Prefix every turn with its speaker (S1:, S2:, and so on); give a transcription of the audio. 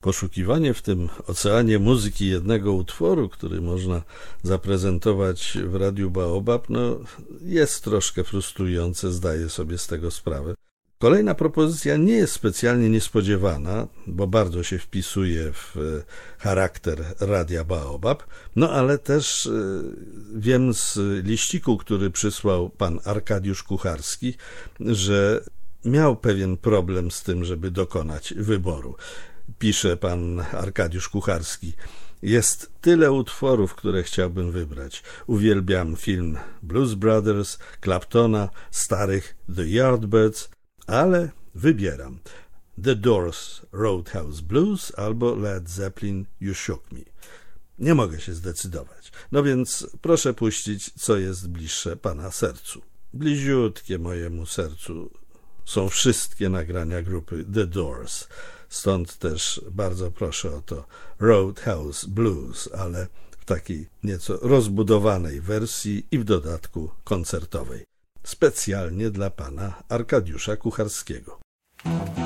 S1: Poszukiwanie w tym oceanie muzyki jednego utworu, który można zaprezentować w Radiu Baobab, jest troszkę frustrujące, zdaję sobie z tego sprawę. Kolejna propozycja nie jest specjalnie niespodziewana, bo bardzo się wpisuje w charakter Radia Baobab, ale też wiem z liściku, który przysłał pan Arkadiusz Kucharski, że miał pewien problem z tym, żeby dokonać wyboru. Pisze pan Arkadiusz Kucharski: jest tyle utworów, które chciałbym wybrać. Uwielbiam film Blues Brothers, Claptona, starych The Yardbirds, ale wybieram The Doors, Roadhouse Blues albo Led Zeppelin, You Shook Me. Nie mogę się zdecydować. Więc proszę puścić, co jest bliższe pana sercu. Bliziutkie mojemu sercu są wszystkie nagrania grupy The Doors. Stąd też bardzo proszę o to Roadhouse Blues, ale w takiej nieco rozbudowanej wersji i w dodatku koncertowej. Specjalnie dla pana Arkadiusza Kucharskiego.